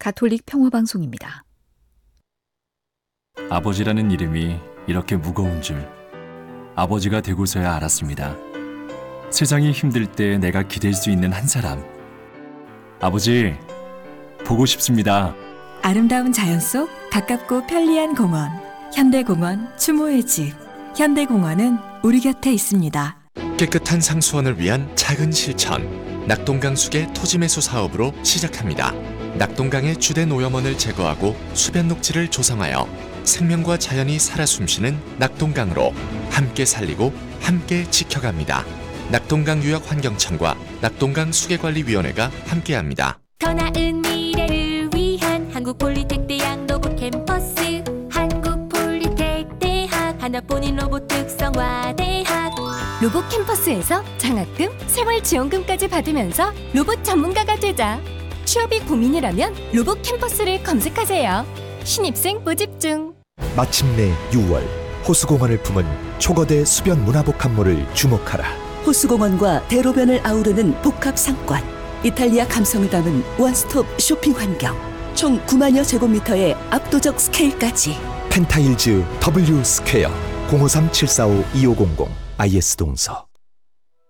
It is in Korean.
가톨릭 평화방송입니다. 아버지라는 이름이 이렇게 무거운 줄 아버지가 되고서야 알았습니다. 세상이 힘들 때 내가 기댈 수 있는 한 사람. 아버지, 보고 싶습니다. 아름다운 자연 속 가깝고 편리한 공원. 현대공원 추모의 집. 현대공원은 우리 곁에 있습니다. 깨끗한 상수원을 위한 작은 실천. 낙동강수계 토지매수 사업으로 시작합니다. 낙동강의 주된 오염원을 제거하고 수변 녹지를 조성하여 생명과 자연이 살아 숨쉬는 낙동강으로 함께 살리고 함께 지켜갑니다. 낙동강 유역환경청과 낙동강 수계관리위원회가 함께합니다. 더 나은 미래를 위한 한국폴리텍대학 로봇 캠퍼스. 한국폴리텍대학 하나뿐인 로봇 특성화대학. 로봇 캠퍼스에서 장학금, 생활지원금까지 받으면서 로봇 전문가가 되자. 취업이 고민이라면 로봇 캠퍼스를 검색하세요. 신입생 모집 중. 마침내 6월 호수공원을 품은 초거대 수변 문화복합물을 주목하라. 호수공원과 대로변을 아우르는 복합 상권. 이탈리아 감성을 담은 원스톱 쇼핑 환경. 총 9만여 제곱미터의 압도적 스케일까지. 펜타일즈 W 스퀘어 053-745-2500 IS 동서.